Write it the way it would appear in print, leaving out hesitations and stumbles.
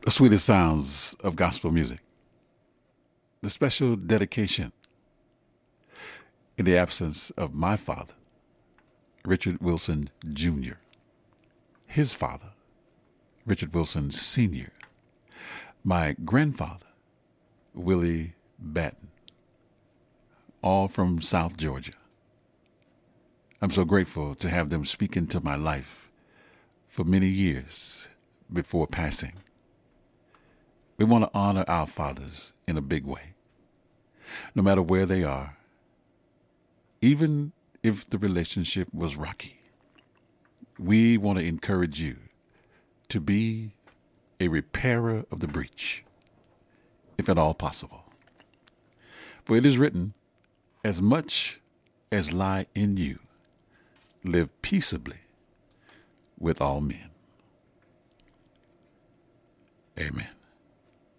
The sweetest sounds of gospel music. The special dedication in the absence of my father, Richard Wilson Jr., his father, Richard Wilson Sr., my grandfather, Willie Batten, all from South Georgia. I'm so grateful to have them speak into my life for many years before passing. We want to honor our fathers in a big way, no matter where they are, even if the relationship was rocky. We want to encourage you to be a repairer of the breach, if at all possible. For it is written, as much as lie in you, live peaceably with all men. Amen.